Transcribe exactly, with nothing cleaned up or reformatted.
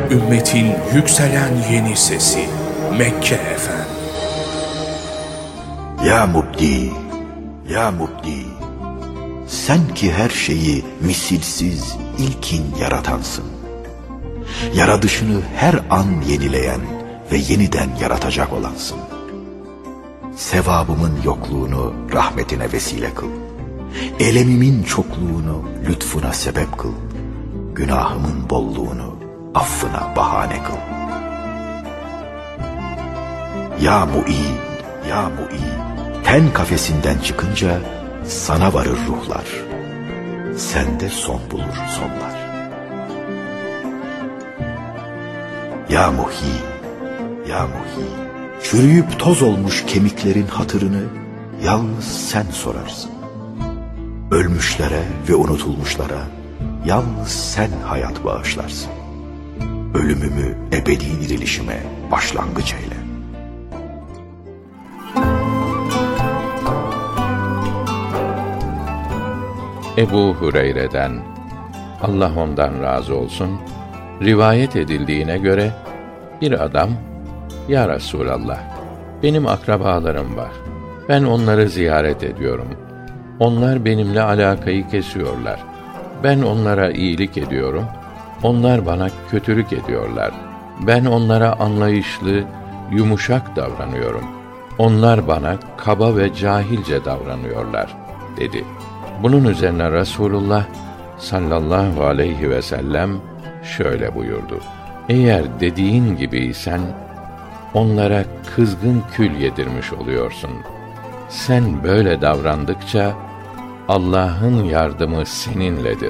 Ümmetin yükselen yeni sesi Mekke Efem. Ya Mubdi, Ya Mubdi, sen ki her şeyi misilsiz, ilkin yaratansın. Yaradışını her an yenileyen ve yeniden yaratacak olansın. Sevabımın yokluğunu rahmetine vesile kıl. Elemimin çokluğunu lütfuna sebep kıl. Günahımın bolluğunu affına bahane kıl. Ya Mu'in, Ya Mu'in, ten kafesinden çıkınca sana varır ruhlar. Sende son bulur sonlar. Ya Muhi, Ya Muhi, çürüyüp toz olmuş kemiklerin hatırını yalnız sen sorarsın. Ölmüşlere ve unutulmuşlara yalnız sen hayat bağışlarsın. Ölümümü ebedi dirilişime başlangıç eyle. Ebu Hureyre'den, Allah ondan razı olsun, rivayet edildiğine göre bir adam, "Ya Resulallah, benim akrabalarım var. Ben onları ziyaret ediyorum. Onlar benimle alakayı kesiyorlar. Ben onlara iyilik ediyorum. Onlar bana kötülük ediyorlar. Ben onlara anlayışlı, yumuşak davranıyorum. Onlar bana kaba ve cahilce davranıyorlar," dedi. Bunun üzerine Resulullah sallallahu aleyhi ve sellem şöyle buyurdu: "Eğer dediğin gibiysen, onlara kızgın kül yedirmiş oluyorsun. Sen böyle davrandıkça Allah'ın yardımı seninledir."